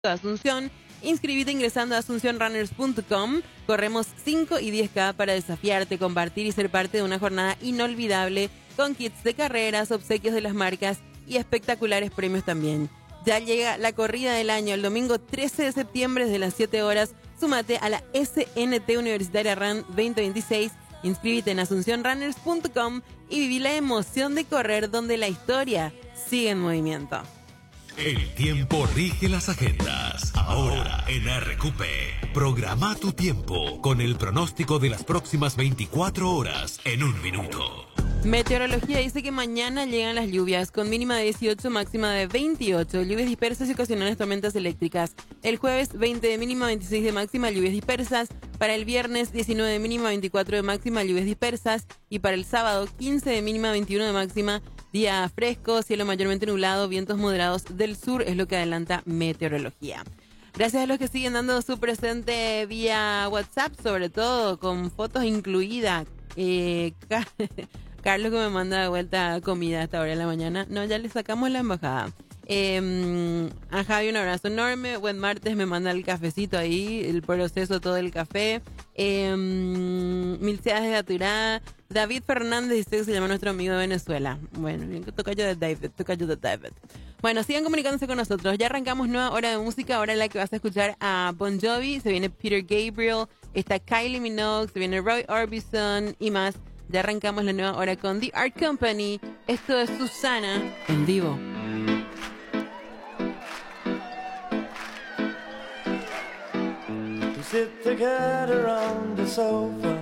Asunción. Inscribite ingresando a asuncionrunners.com. Corremos 5 y 10K para desafiarte, compartir y ser parte de una jornada inolvidable con kits de carreras, obsequios de las marcas y espectaculares premios también. Ya llega la corrida del año, el domingo 13 de septiembre desde las 7 horas. Súmate a la SNT Universitaria Run 2026. Inscríbete en asuncionrunners.com y viví la emoción de correr donde la historia sigue en movimiento. El tiempo rige las agendas. Ahora en RQP, programa tu tiempo con el pronóstico de las próximas 24 horas en un minuto. Meteorología dice que mañana llegan las lluvias con mínima de 18, máxima de 28, lluvias dispersas y ocasionales tormentas eléctricas. El jueves 20 de mínima, 26 de máxima, lluvias dispersas. Para el viernes 19 de mínima, 24 de máxima, lluvias dispersas. Y para el sábado 15 de mínima, 21 de máxima, día fresco, cielo mayormente nublado, vientos moderados del sur, es lo que adelanta meteorología. Gracias a los que siguen dando su presente vía WhatsApp, sobre todo con fotos incluidas. Carlos que me manda de vuelta comida a esta hora de la mañana. No, ya le sacamos la embajada. A Javi un abrazo enorme. Buen martes, me manda el cafecito ahí, el proceso todo el café. Milceas de Aturá. David Fernández dice que se llama nuestro amigo de Venezuela. Bueno, bien que toca yo de David. Bueno, sigan comunicándose con nosotros. Ya arrancamos nueva hora de música, ahora en la que vas a escuchar a Bon Jovi, se viene Peter Gabriel, está Kylie Minogue, se viene Roy Orbison y más. Ya arrancamos la nueva hora con The Art Company. Esto es Susana en vivo. We sit together on the sofa,